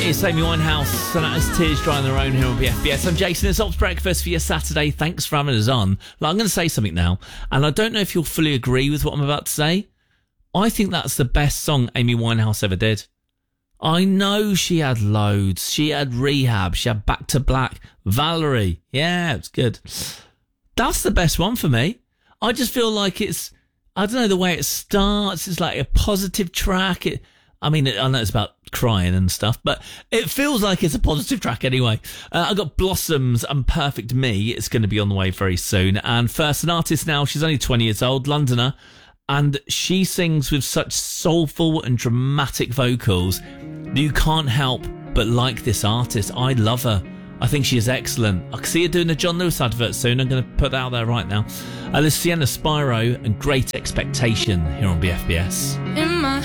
It's Amy Winehouse and that is Tears Dry on Their Own here on BFBS. I'm Jason. It's Ops Breakfast for your Saturday. Thanks for having us on. Like, I'm going to say something now, and I don't know if you'll fully agree with what I'm about to say. I think that's the best song Amy Winehouse ever did. I know she had loads. She had Rehab. She had Back to Black. Valerie. Yeah, it's good. That's the best one for me. I just feel like it's, I don't know, the way it starts. It's like a positive track. I know it's about crying and stuff, but it feels like it's a positive track anyway. I got Blossoms and Perfect Me. It's going to be on the way very soon. And first, an artist now. She's only 20 years old, Londoner, and she sings with such soulful and dramatic vocals that you can't help but like this artist. I love her. I think she is excellent. I can see her doing a John Lewis advert soon. I'm going to put that out there right now. There's Sienna Spyro and Great Expectation here on BFBS. In my